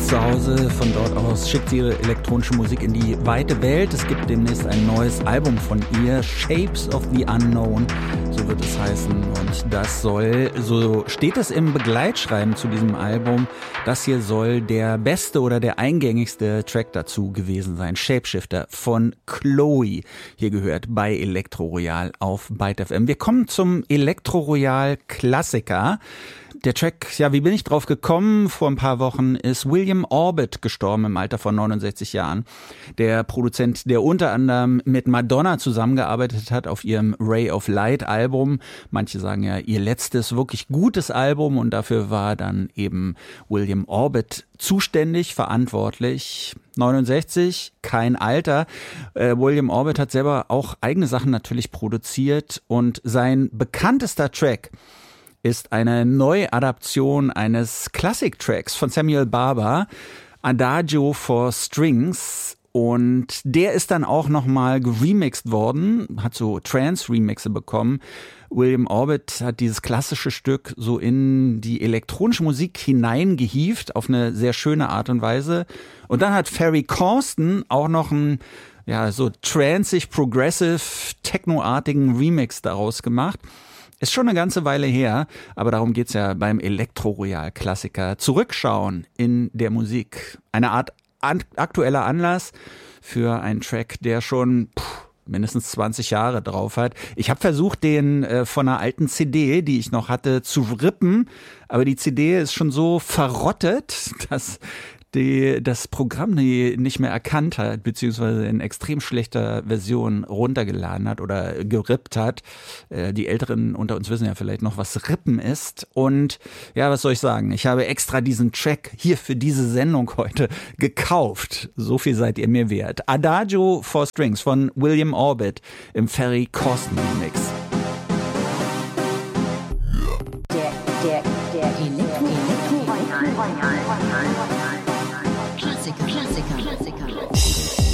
ist zu Hause, von dort aus schickt sie ihre elektronische Musik in die weite Welt. Es gibt demnächst ein neues Album von ihr, Shapes of the Unknown, so wird es heißen. Und das soll, so steht es im Begleitschreiben zu diesem Album, das hier soll der beste oder der eingängigste Track dazu gewesen sein. Shapeshifter von Chloe, hier gehört bei Elektro Royal auf Byte FM. Wir kommen zum Elektro Royal Klassiker. Der Track, ja, wie bin ich drauf gekommen? Vor ein paar Wochen ist William Orbit gestorben im Alter von 69 Jahren. Der Produzent, der unter anderem mit Madonna zusammengearbeitet hat auf ihrem Ray of Light Album. Manche sagen ja, ihr letztes wirklich gutes Album, und dafür war dann eben William Orbit zuständig, verantwortlich. 69, kein Alter. William Orbit hat selber auch eigene Sachen natürlich produziert, und sein bekanntester Track ist eine Neuadaption eines Classic-Tracks von Samuel Barber, Adagio for Strings. Und der ist dann auch nochmal geremixed worden, hat so Trance-Remixe bekommen. William Orbit hat dieses klassische Stück so in die elektronische Musik hineingehievt, auf eine sehr schöne Art und Weise. Und dann hat Ferry Corsten auch noch einen, ja, so transig, progressive, technoartigen Remix daraus gemacht. Ist schon eine ganze Weile her, aber darum geht's ja beim Elektro-Royal-Klassiker. Zurückschauen in der Musik. Eine Art aktueller Anlass für einen Track, der schon mindestens 20 Jahre drauf hat. Ich habe versucht, den von einer alten CD, die ich noch hatte, zu rippen, aber die CD ist schon so verrottet, dass das Programm die nicht mehr erkannt hat, beziehungsweise in extrem schlechter Version runtergeladen hat oder gerippt hat. Die Älteren unter uns wissen ja vielleicht noch, was Rippen ist. Und ja, was soll ich sagen? Ich habe extra diesen Track hier für diese Sendung heute gekauft. So viel seid ihr mir wert. Adagio for Strings von William Orbit im Ferry Corsten Remix. Der Elektro